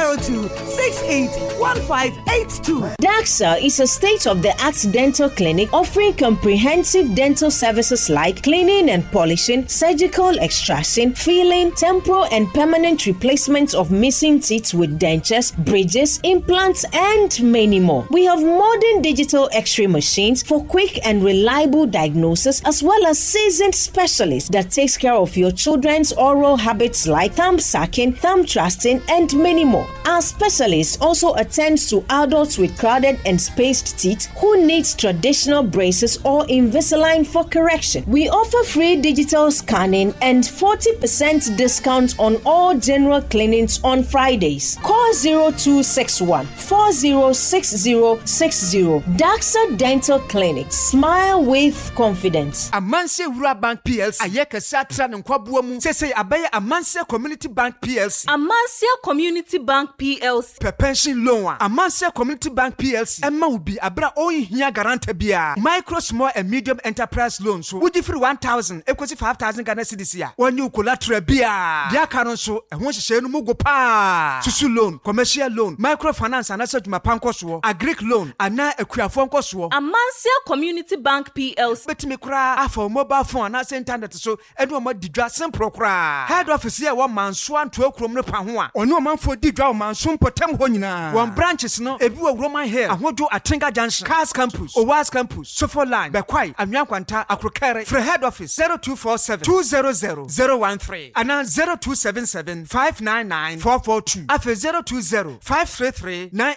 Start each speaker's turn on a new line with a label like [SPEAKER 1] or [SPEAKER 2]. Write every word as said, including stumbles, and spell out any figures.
[SPEAKER 1] zero two, six eight one five eight two.
[SPEAKER 2] Daxa is a state-of-the-art dental clinic offering comprehensive dental services like cleaning and polishing, surgical extraction, filling, temporal and permanent replacement of missing teeth with dentures, bridges, implants, and many more. We have modern digital X-ray machines for quick and reliable diagnosis, as well as seasoned specialists that takes care of your children's oral habits like thumb sucking, thumb thrusting, and many more. Our specialist also attends to adults with crowded and spaced teeth who needs traditional braces or Invisalign for correction. We offer free digital scanning and forty percent discount on all general clinics on Fridays. Call zero two six one, four zero six zero six zero. Daxa Dental Clinic. Smile with confidence.
[SPEAKER 3] Amanse Rural Bank P L C. Ayeka satra nkwabuo mu. Sese abaye Amanse Community Bank P L C.
[SPEAKER 4] Amanse Community Bank P L C.
[SPEAKER 3] Pe pension loan. Amanse Community Bank P L C. Emma ubi abra oyin hia garante bia. Micro, small and medium enterprise loans. So would you free one thousand equals five thousand Ghana cedis ya. When you collateral bia. Bia karon so e won hye no mugo pa. Susu loan, commercial loan, microfinance and asset mapanko so, agric loan, ana ekuafo nko so.
[SPEAKER 4] Amanse Community Bank P L C.
[SPEAKER 3] Betimi kra afọ mobile phone and internet so edu mo didwa simple kra. Head office here one man so anto ekrom no pa ho a. Ono man fo didwa man so potem ho nyina. One branches no ebi wo Roman Hill, ahodo Atinga Junction, Cars Campus, Owas Campus, Sofo Line, Bekwai, Anyankwanta, Akrokere. For head office zero two four seven, two zero zero, zero one three and zero two seven seven, five nine nine, four four two. Afe zero two zero, five three three, nine